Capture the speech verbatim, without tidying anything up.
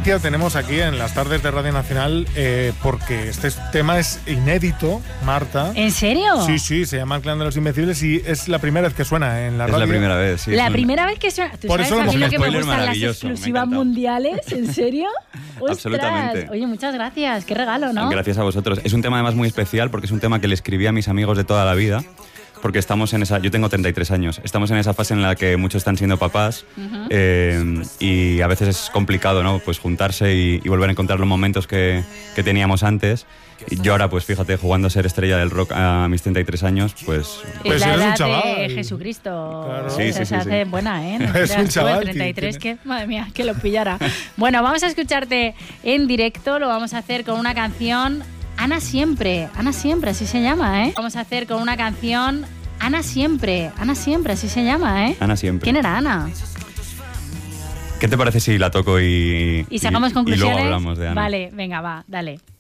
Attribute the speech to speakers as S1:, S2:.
S1: primicia tenemos aquí en las tardes de Radio Nacional, eh, porque este tema es inédito, Marta.
S2: ¿En serio?
S1: Sí, sí, se llama El Clan de los Invencibles y es la primera vez que suena en la
S3: es
S1: radio.
S3: Es la primera vez, sí.
S2: La
S3: un...
S2: primera vez que suena... ¿Tú
S1: Por
S2: sabes
S1: eso
S2: a mí
S1: lo
S2: lo que me
S3: spoiler
S2: gustan las
S3: maravilloso,
S2: exclusivas
S3: me ha encantado.
S2: mundiales? ¿En serio? ¡Ostras!
S3: Absolutamente.
S2: Oye, muchas gracias. Qué regalo, ¿no?
S3: Gracias a vosotros. Es un tema además muy especial porque es un tema que le escribí a mis amigos de toda la vida. Porque estamos en esa... Yo tengo treinta y tres años. Estamos en esa fase en la que muchos están siendo papás. Uh-huh. eh, y a veces es complicado, ¿no? Pues juntarse y, y volver a encontrar los momentos que, que teníamos antes. Y yo ahora, pues fíjate, jugando a ser estrella del rock a mis treinta y tres años, pues...
S2: pues
S1: la
S2: edad
S1: un chaval.
S2: de Jesucristo.
S1: Claro.
S3: Sí, sí, sí,
S2: se hace
S3: sí.
S2: buena, ¿eh? No
S1: es un chaval.
S2: treinta y tres, que, madre mía, que lo pillara. Bueno, vamos a escucharte en directo. Lo vamos a hacer con una canción... Ana Siempre. Ana Siempre, así se llama, ¿eh? Vamos a hacer con una canción... Ana Siempre. Ana Siempre, así se llama, ¿eh?
S3: Ana Siempre.
S2: ¿Quién era Ana?
S3: ¿Qué te parece si la toco y...
S2: Y sacamos
S3: y,
S2: conclusiones.
S3: Y luego hablamos de Ana.
S2: Vale, venga, va, dale.